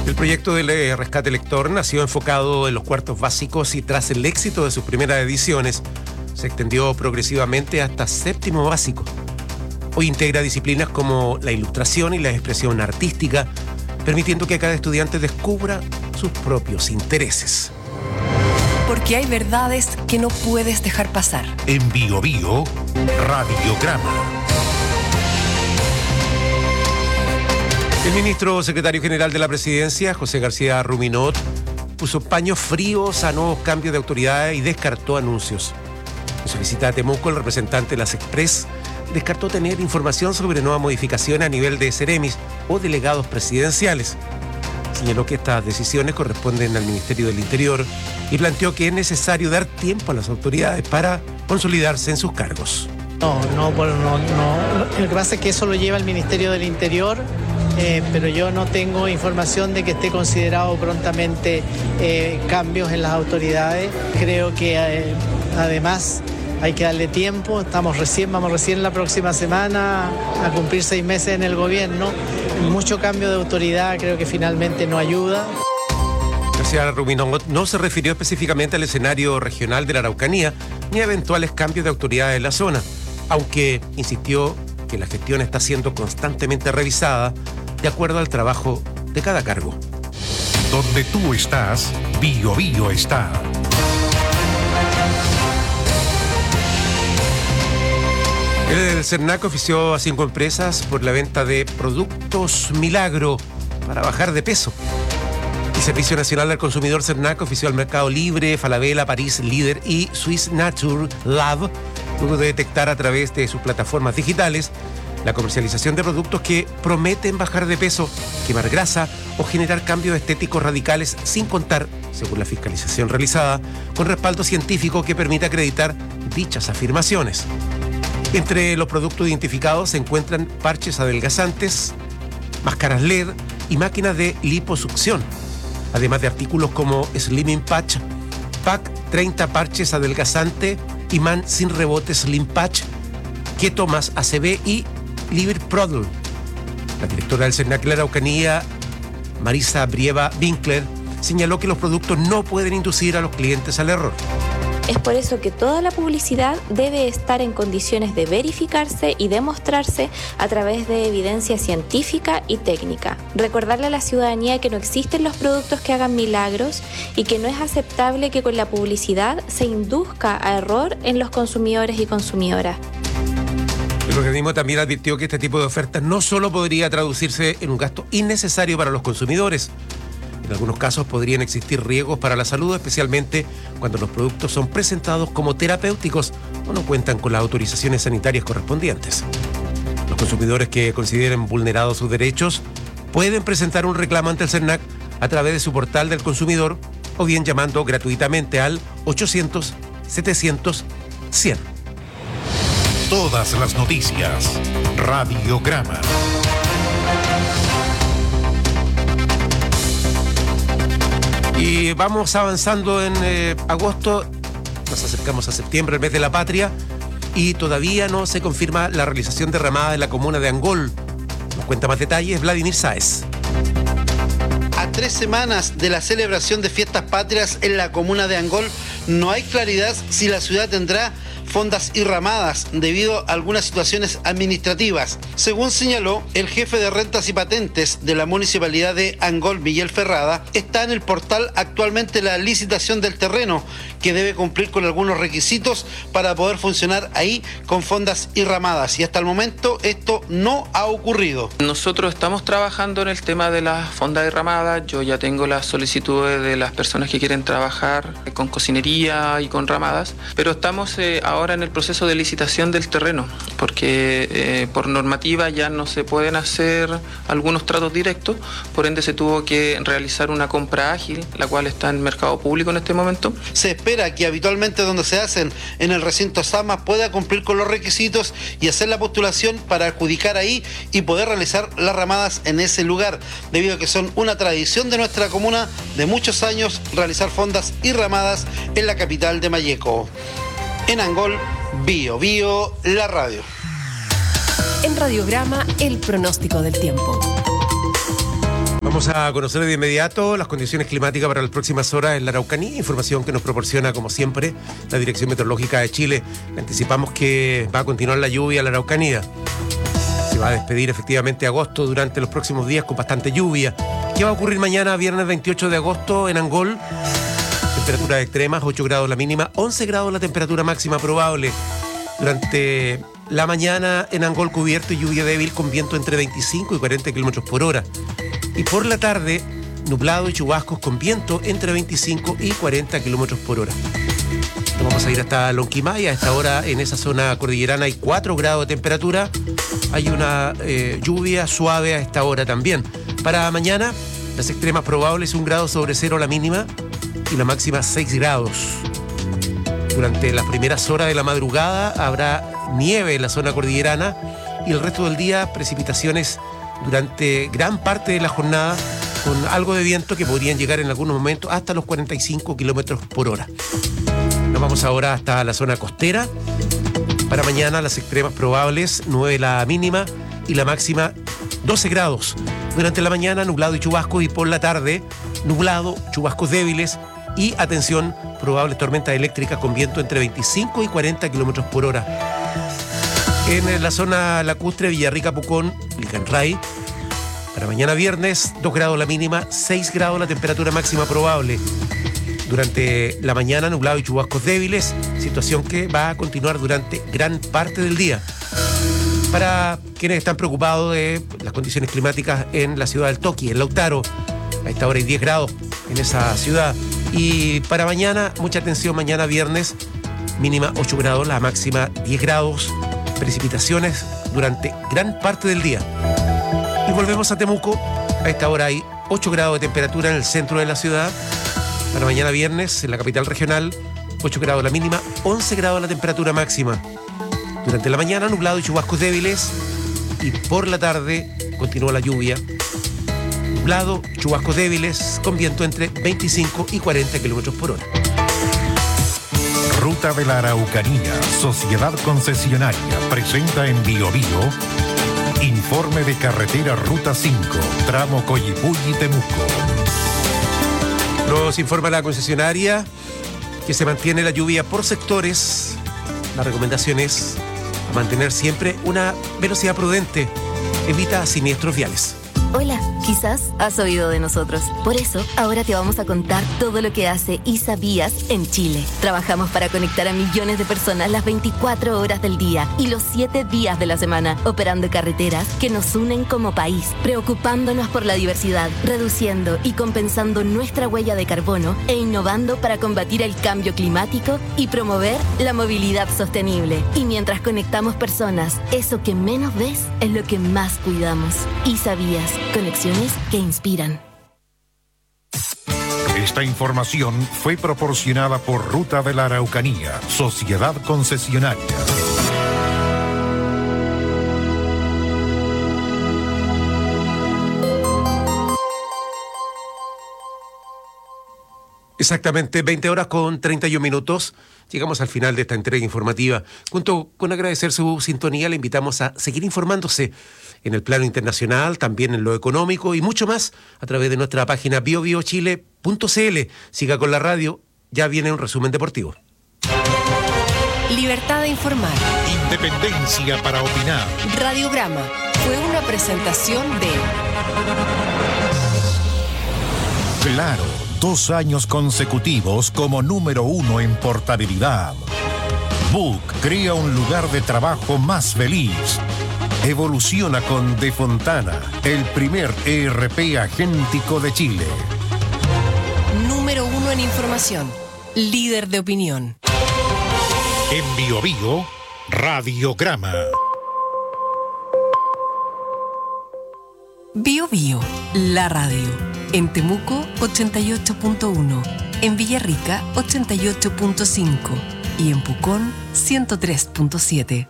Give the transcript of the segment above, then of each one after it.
El proyecto del rescate lector nació enfocado en los cuartos básicos y tras el éxito de sus primeras ediciones, se extendió progresivamente hasta séptimo básico. Hoy integra disciplinas como la ilustración y la expresión artística, permitiendo que cada estudiante descubra sus propios intereses. Porque hay verdades que no puedes dejar pasar. En Bio Bio, Radiograma. El ministro secretario general de la Presidencia, José García Ruminot, puso paños fríos a nuevos cambios de autoridades y descartó anuncios. En su visita a Temuco, el representante de las Express descartó tener información sobre nuevas modificaciones a nivel de seremis o delegados presidenciales. Señaló que estas decisiones corresponden al Ministerio del Interior y planteó que es necesario dar tiempo a las autoridades para consolidarse en sus cargos. No. Lo que pasa es que eso lo lleva el Ministerio del Interior, pero yo no tengo información de que esté considerado prontamente cambios en las autoridades. Creo que además hay que darle tiempo. Vamos recién la próxima semana a cumplir 6 meses en el gobierno. Mucho cambio de autoridad creo que finalmente no ayuda. García Ruminot no se refirió específicamente al escenario regional de la Araucanía ni a eventuales cambios de autoridad en la zona, aunque insistió que la gestión está siendo constantemente revisada de acuerdo al trabajo de cada cargo. Donde tú estás, Bio Bio está. El CERNAC ofició a 5 empresas por la venta de productos milagro para bajar de peso. El Servicio Nacional del Consumidor CERNAC ofició al Mercado Libre, Falabella, París Líder y Swiss Nature Lab, luego de detectar a través de sus plataformas digitales la comercialización de productos que prometen bajar de peso, quemar grasa o generar cambios estéticos radicales sin contar, según la fiscalización realizada, con respaldo científico que permita acreditar dichas afirmaciones. Entre los productos identificados se encuentran parches adelgazantes, máscaras LED y máquinas de liposucción, además de artículos como Slimming Patch, Pack 30 parches adelgazante, imán sin rebote Slim Patch, Keto más ACB y Liver Product. La directora del CERNAC de la Araucanía, Marisa Brieva Winkler, señaló que los productos no pueden inducir a los clientes al error. Es por eso que toda la publicidad debe estar en condiciones de verificarse y demostrarse a través de evidencia científica y técnica. Recordarle a la ciudadanía que no existen los productos que hagan milagros y que no es aceptable que con la publicidad se induzca a error en los consumidores y consumidoras. El organismo también advirtió que este tipo de ofertas no solo podría traducirse en un gasto innecesario para los consumidores. En algunos casos podrían existir riesgos para la salud, especialmente cuando los productos son presentados como terapéuticos o no cuentan con las autorizaciones sanitarias correspondientes. Los consumidores que consideren vulnerados sus derechos pueden presentar un reclamo ante el CERNAC a través de su portal del consumidor o bien llamando gratuitamente al 800-700-100. Todas las noticias, Radiograma. Y vamos avanzando en agosto, nos acercamos a septiembre, el mes de la patria, y todavía no se confirma la realización de ramadas en la comuna de Angol. Nos cuenta más detalles Vladimir Sáez. A 3 semanas de la celebración de fiestas patrias en la comuna de Angol, no hay claridad si la ciudad tendrá fondas y ramadas debido a algunas situaciones administrativas. Según señaló el jefe de rentas y patentes de la municipalidad de Angol, Miguel Ferrada, está en el portal actualmente la licitación del terreno, que debe cumplir con algunos requisitos para poder funcionar ahí con fondas y ramadas, y hasta el momento esto no ha ocurrido. Nosotros estamos trabajando en el tema de las fondas y ramadas. Yo ya tengo las solicitudes de las personas que quieren trabajar con cocinería y con ramadas, pero estamos ahora en el proceso de licitación del terreno, porque por normativa ya no se pueden hacer algunos tratos directos, por ende se tuvo que realizar una compra ágil, la cual está en el mercado público en este momento. Se espera que habitualmente donde se hacen en el recinto SAMA pueda cumplir con los requisitos y hacer la postulación para adjudicar ahí y poder realizar las ramadas en ese lugar, debido a que son una tradición de nuestra comuna de muchos años realizar fondas y ramadas en la capital de Malleco. En Angol, Bio Bio, la radio. En Radiograma, el pronóstico del tiempo. Vamos a conocer de inmediato las condiciones climáticas para las próximas horas en la Araucanía, información que nos proporciona, como siempre, la Dirección Meteorológica de Chile. Anticipamos que va a continuar la lluvia en la Araucanía. Se va a despedir efectivamente agosto durante los próximos días con bastante lluvia. ¿Qué va a ocurrir mañana, viernes 28 de agosto, en Angol? Temperaturas extremas, 8 grados la mínima, 11 grados la temperatura máxima probable. Durante la mañana en Angol cubierto y lluvia débil con viento entre 25 y 40 kilómetros por hora. Y por la tarde, nublado y chubascos con viento entre 25 y 40 kilómetros por hora. Nos vamos a ir hasta Lonquimay. A esta hora en esa zona cordillerana hay 4 grados de temperatura. Hay una lluvia suave a esta hora también. Para mañana, las extremas probables 1 grado sobre cero la mínima y la máxima 6 grados. Durante las primeras horas de la madrugada habrá nieve en la zona cordillerana y el resto del día precipitaciones durante gran parte de la jornada con algo de viento que podrían llegar en algunos momentos hasta los 45 kilómetros por hora. Nos vamos ahora hasta la zona costera. Para mañana las extremas probables 9 la mínima y la máxima 12 grados. Durante la mañana nublado y chubascos y por la tarde nublado, chubascos débiles y atención, probables tormentas eléctricas con viento entre 25 y 40 kilómetros por hora. En la zona lacustre, Villarrica, Pucón, Licanray, para mañana viernes, 2 grados la mínima, 6 grados la temperatura máxima probable. Durante la mañana, nublado y chubascos débiles, situación que va a continuar durante gran parte del día. Para quienes están preocupados de las condiciones climáticas en la ciudad del Toqui, en Lautaro, a esta hora hay 10 grados en esa ciudad. Y para mañana, mucha atención, mañana viernes, mínima 8 grados, la máxima 10 grados. Precipitaciones durante gran parte del día. Y volvemos a Temuco. A esta hora hay 8 grados de temperatura en el centro de la ciudad. Para mañana viernes, en la capital regional, 8 grados la mínima, 11 grados la temperatura máxima. Durante la mañana, nublado y chubascos débiles. Y por la tarde, continúa la lluvia. Nublado, chubascos débiles, con viento entre 25 y 40 kilómetros por hora. Ruta de la Araucanía, Sociedad Concesionaria, presenta en BioBio informe de carretera Ruta 5, tramo Coyipulli-Temuco. Nos informa la concesionaria que se mantiene la lluvia por sectores. La recomendación es mantener siempre una velocidad prudente. Evita siniestros viales. Hola, quizás has oído de nosotros. Por eso, ahora te vamos a contar todo lo que hace ISA Vías en Chile. Trabajamos para conectar a millones de personas las 24 horas del día y los 7 días de la semana, operando carreteras que nos unen como país, preocupándonos por la diversidad, reduciendo y compensando nuestra huella de carbono e innovando para combatir el cambio climático y promover la movilidad sostenible. Y mientras conectamos personas, eso que menos ves es lo que más cuidamos. ISA Vías. Conexiones que inspiran. Esta información fue proporcionada por Ruta de la Araucanía, Sociedad Concesionaria. Exactamente, 20 horas con 31 minutos. Llegamos al final de esta entrega informativa. Junto con agradecer su sintonía, le invitamos a seguir informándose en el plano internacional, también en lo económico y mucho más a través de nuestra página biobiochile.cl. Siga con la radio, ya viene un resumen deportivo. Libertad de informar. Independencia para opinar. Radiograma fue una presentación de Claro, 2 años consecutivos como número 1 en portabilidad. Book crea un lugar de trabajo más feliz. Evoluciona con De Fontana, el primer ERP agéntico de Chile. Número 1 en información. Líder de opinión. En BioBio, Radiograma. BioBio, la radio. En Temuco, 88.1. En Villarrica, 88.5. Y en Pucón, 103.7.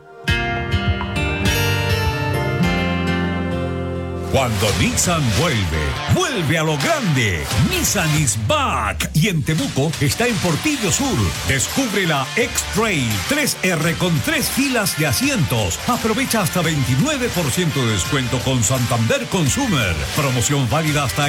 Cuando Nissan vuelve a lo grande. Nissan is back. Y en Temuco está en Portillo Sur. Descubre la X-Trail 3R con 3 filas de asientos. Aprovecha hasta 29% de descuento con Santander Consumer. Promoción válida hasta